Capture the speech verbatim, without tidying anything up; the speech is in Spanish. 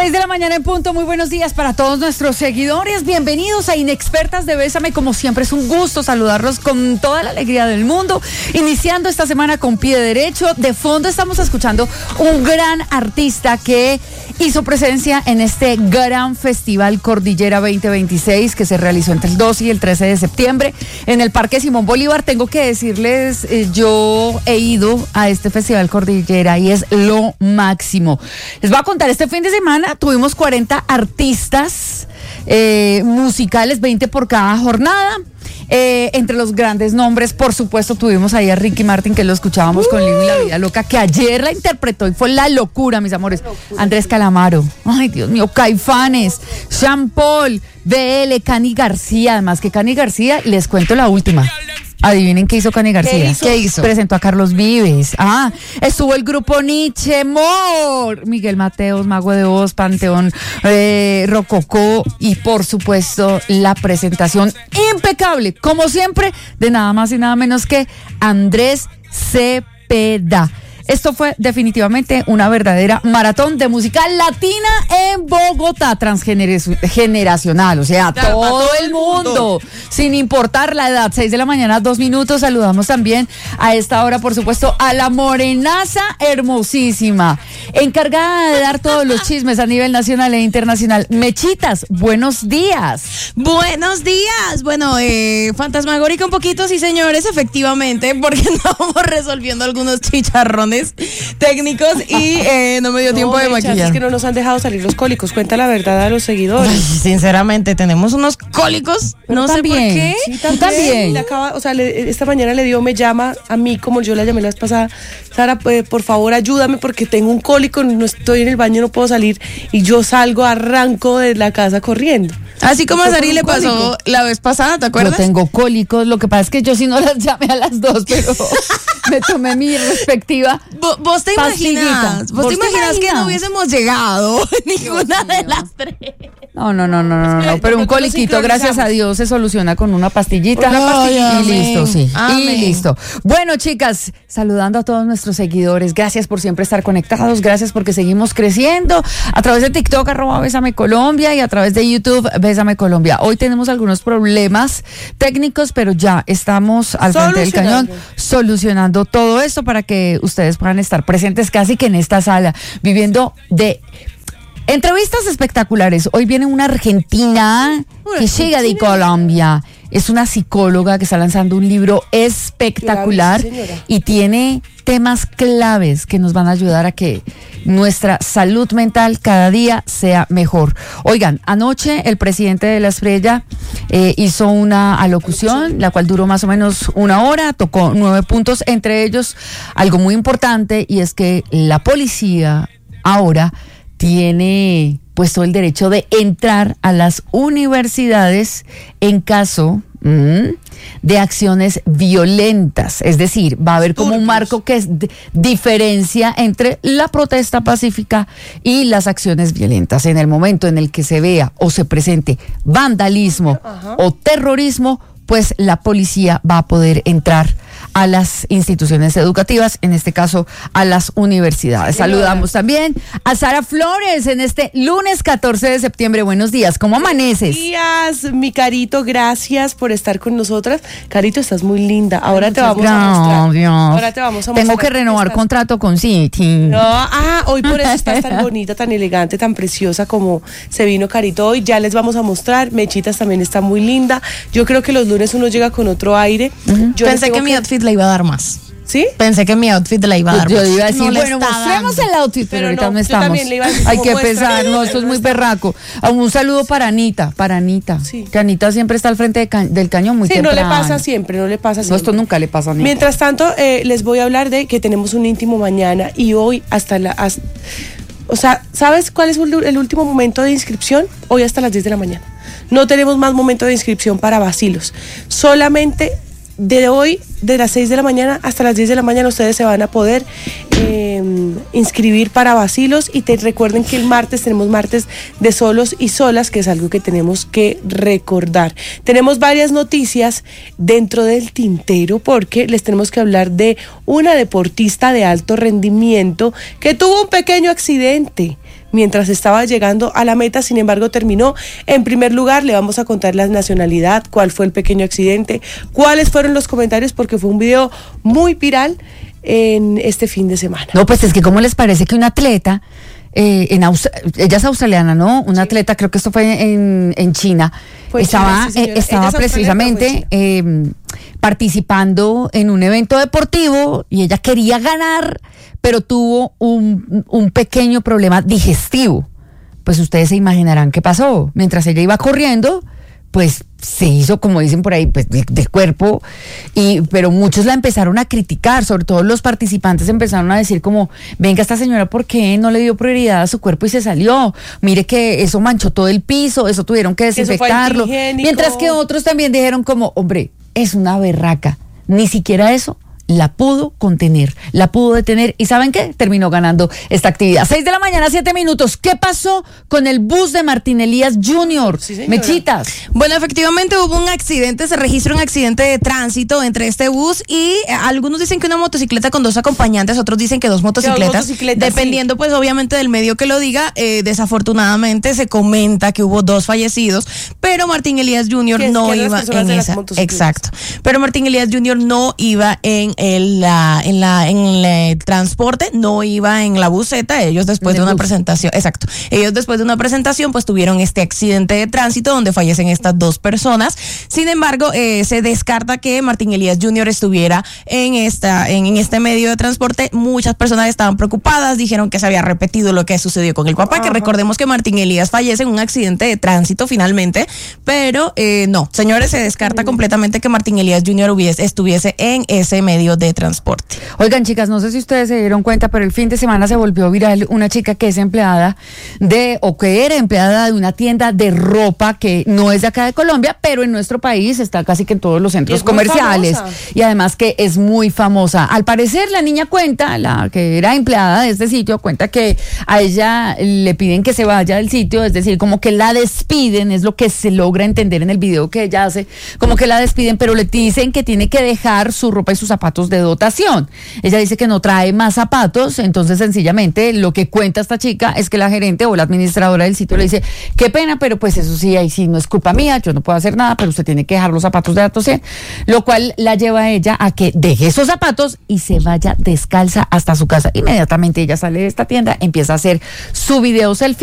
seis de la mañana en punto, muy buenos días para todos nuestros seguidores, bienvenidos a Inexpertas de Bésame, como siempre es un gusto saludarlos con toda la alegría del mundo, iniciando esta semana con pie derecho. De fondo estamos escuchando un gran artista que hizo presencia en este gran festival Cordillera veinte veintiséis que se realizó entre el doce y el trece de septiembre en el Parque Simón Bolívar. Tengo que decirles, eh, yo he ido a este festival Cordillera y es lo máximo. Les voy a contar, este fin de semana tuvimos cuarenta artistas eh, musicales, veinte por cada jornada. Eh, entre los grandes nombres, por supuesto, tuvimos ahí a Ricky Martin, que lo escuchábamos uh. con Ligo y la Vida Loca, que ayer la interpretó y fue la locura, mis amores. Locura. Andrés Calamaro, ay Dios mío, Caifanes, Sean Paul, B L, Cani García, además que Cani García, les cuento la última. Adivinen qué hizo Cani García. ¿Qué hizo? ¿Qué hizo? Presentó a Carlos Vives. Ah, estuvo el grupo Nietzsche, Mor, Miguel Mateos, Mago de Oz, Panteón eh, Rococó y por supuesto la presentación impecable, como siempre, de nada más y nada menos que Andrés Cepeda. Esto fue definitivamente una verdadera maratón de música latina en Bogotá, transgeneracional, o sea, todo, todo el mundo, mundo, sin importar la edad. Seis de la mañana, dos minutos. Saludamos también a esta hora, por supuesto, a la morenaza hermosísima, encargada de dar todos los chismes a nivel nacional e internacional. Mechitas, buenos días. Buenos días. Bueno, eh, fantasmagórica un poquito, sí señores, efectivamente, porque estamos resolviendo algunos chicharrones técnicos y eh, no me dio no, tiempo de maquillar. Es que no nos han dejado salir los cólicos. Cuenta la verdad a los seguidores. Ay, sinceramente, tenemos unos cólicos. Pero no también, sé por qué. Sí, también. también. Le acaba, o sea, le, esta mañana le dio, me llama a mí, como yo la llamé la vez pasada. Sara, eh, por favor, ayúdame porque tengo un cólico, no estoy en el baño, no puedo salir. Y yo salgo, arranco de la casa corriendo. Así como a Sari le pasó cólico la vez pasada, ¿te acuerdas? Yo tengo cólicos, lo que pasa es que yo sí no las llamé a las dos, pero me tomé mi respectiva. ¿Vos, vos te imaginas? ¿Vos, ¿Vos te imaginas que no hubiésemos llegado ninguna de las tres? No, no, no, no, no, no, pero un coliquito, gracias a Dios, se soluciona con una pastillita. Una pastillita. Y listo, sí. Amén. Y listo. Bueno, chicas, saludando a todos nuestros seguidores, gracias por siempre estar conectados, gracias porque seguimos creciendo a través de TikTok, arroba Bésame Colombia, y a través de YouTube, Bésame Colombia. Hoy tenemos algunos problemas técnicos, pero ya estamos al frente del cañón solucionando todo esto para que ustedes puedan estar presentes casi que en esta sala, viviendo de entrevistas espectaculares. Hoy viene una argentina que llega de Colombia. Es una psicóloga que está lanzando un libro espectacular Clave, y tiene temas claves que nos van a ayudar a que nuestra salud mental cada día sea mejor. Oigan, anoche el presidente de La Estrella eh, hizo una alocución, la cual duró más o menos una hora, tocó nueve puntos, entre ellos algo muy importante, y es que la policía ahora tiene puesto el derecho de entrar a las universidades en caso mmm, de acciones violentas. Es decir, va a haber como un marco que es d- diferencia entre la protesta pacífica y las acciones violentas. En el momento en el que se vea o se presente vandalismo Ajá. o terrorismo, pues la policía va a poder entrar a las instituciones educativas, en este caso a las universidades. Saludamos también a Sara Flores en este lunes catorce de septiembre. Buenos días, ¿cómo amaneces? Buenos días, mi Carito, gracias por estar con nosotras. Carito, estás muy linda. Ahora te vamos a mostrar. Dios. Ahora te vamos a mostrar. Tengo que renovar estás... contrato con City. No, ah, hoy por eso estás tan bonita, tan elegante, tan preciosa como se vino Carito hoy. Ya les vamos a mostrar. Mechitas también está muy linda. Yo creo que los lunes uno llega con otro aire. Uh-huh. Yo pensé que, que mi outfit le iba a dar más. ¿Sí? Pensé que mi outfit le iba a dar yo más. iba a decir, no bueno, mostremos el outfit, pero, pero ahorita no, no estamos. También le iba a decir, hay que muestra, pesar, no, esto es muy perraco. Un saludo para Anita, para Anita. Sí. Que Anita siempre está al frente de ca- del cañón muy sí, temprano. Sí, no le pasa siempre, no le pasa siempre. No, esto nunca le pasa a Anita. Mientras tanto, eh, les voy a hablar de que tenemos un íntimo mañana y hoy hasta la... Hasta, o sea, ¿sabes cuál es el último momento de inscripción? Hoy hasta las diez de la mañana. No tenemos más momento de inscripción para vacilos. Solamente de hoy, de las seis de la mañana hasta las diez de la mañana, ustedes se van a poder eh, inscribir para vacilos. Y te recuerden que el martes tenemos martes de solos y solas, que es algo que tenemos que recordar. Tenemos varias noticias dentro del tintero porque les tenemos que hablar de una deportista de alto rendimiento que tuvo un pequeño accidente. mientras estaba llegando a la meta, sin embargo terminó en primer lugar. Le vamos a contar la nacionalidad, cuál fue el pequeño accidente, cuáles fueron los comentarios, porque fue un video muy viral en este fin de semana. No, pues es que ¿cómo les parece que un atleta, eh, en Aus- ella es australiana, ¿no? Un sí. atleta, creo que esto fue en, en China, fue estaba, China, sí, eh, estaba precisamente eh, participando en un evento deportivo y ella quería ganar, pero tuvo un, un pequeño problema digestivo. Pues ustedes se imaginarán qué pasó. Mientras ella iba corriendo, pues se hizo, como dicen por ahí, pues de, de cuerpo, y, pero muchos la empezaron a criticar, sobre todo los participantes empezaron a decir como, venga esta señora, ¿por qué no le dio prioridad a su cuerpo y se salió? Mire que eso manchó todo el piso, eso tuvieron que desinfectarlo. Mientras que otros también dijeron como, hombre, es una berraca, ni siquiera eso la pudo contener, la pudo detener, y ¿saben qué? Terminó ganando esta actividad. seis de la mañana, siete minutos. ¿Qué pasó con el bus de Martín Elías junior? Sí, Mechitas. Bueno, efectivamente hubo un accidente, se registró un accidente de tránsito entre este bus y eh, algunos dicen que una motocicleta con dos acompañantes, otros dicen que dos motocicletas, dos motocicletas dependiendo sí. pues obviamente del medio que lo diga. Eh, desafortunadamente se comenta que hubo dos fallecidos, pero Martín Elías junior no iba en esa. Exacto. Pero Martín Elías junior no iba en El, la, en, la, en el transporte, no iba en la buseta. Ellos después de una bus. presentación, exacto, ellos después de una presentación pues tuvieron este accidente de tránsito donde fallecen estas dos personas. Sin embargo, eh, se descarta que Martín Elías junior estuviera en, esta, en, en este medio de transporte. Muchas personas estaban preocupadas, dijeron que se había repetido lo que sucedió con el papá, Ajá. que recordemos que Martín Elías fallece en un accidente de tránsito finalmente, pero eh, no, señores, se descarta uh-huh. completamente que Martín Elías junior hubiese, estuviese en ese medio de transporte. Oigan, chicas, no sé si ustedes se dieron cuenta, pero el fin de semana se volvió viral una chica que es empleada de, o que era empleada de una tienda de ropa que no es de acá de Colombia, pero en nuestro país está casi que en todos los centros comerciales. Y además que es muy famosa. Al parecer, la niña cuenta, la que era empleada de este sitio, cuenta que a ella le piden que se vaya del sitio, es decir, como que la despiden, es lo que se logra entender en el video que ella hace, como que la despiden, pero le dicen que tiene que dejar su ropa y sus zapatos de dotación. Ella dice que no trae más zapatos, entonces sencillamente lo que cuenta esta chica es que la gerente o la administradora del sitio le dice, qué pena, pero pues eso sí, ahí sí no es culpa mía, yo no puedo hacer nada, pero usted tiene que dejar los zapatos de dotación, lo cual la lleva a ella a que deje esos zapatos y se vaya descalza hasta su casa. Inmediatamente ella sale de esta tienda, empieza a hacer su video selfie